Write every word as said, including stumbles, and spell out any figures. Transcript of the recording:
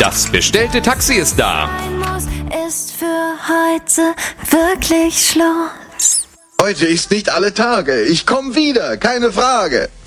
Das bestellte Taxi ist da. Ist für heute wirklich Schluss. Heute ist nicht alle Tage. Ich komme wieder, keine Frage.